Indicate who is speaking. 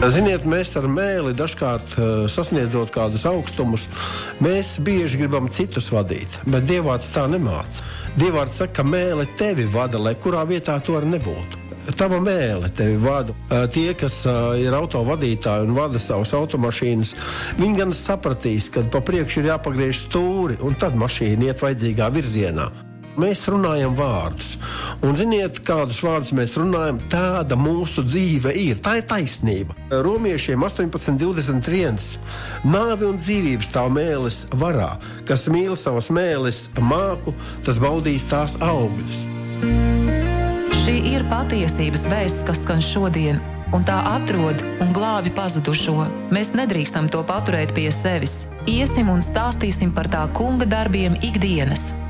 Speaker 1: Ziniet, mēs ar mēli dažkārt sasniedzot kādus augstumus, mēs bieži gribam citus vadīt, bet Dievvārds tā nemāca. Dievvārds saka, ka mēle tevi vada, lai kurā vietā to arī nebūtu. Tava mēle tevi vada. Tie, kas ir autovadītāji un vada savas automašīnas, viņi gan sapratīs, ka pa priekšu ir jāpagriež stūri, un tad mašīna iet vajadzīgā virzienā. Mēs runājam vārdus. Un ziniet, kādus vārdus mēs runājam, tāda mūsu dzīve ir. Tā ir taisnība. Romiešiem 18:21. Nāve un dzīvības stāv mēles varā. Kas mīl savas mēles māku, tas baudīs tās augļus.
Speaker 2: Šī ir patiesības vēsts, kas skan šodien, un tā atrod un glābi pazudušo. Mēs nedrīkstam to paturēt pie sevis. Iesim un stāstīsim par tā kunga darbiem ikdienas.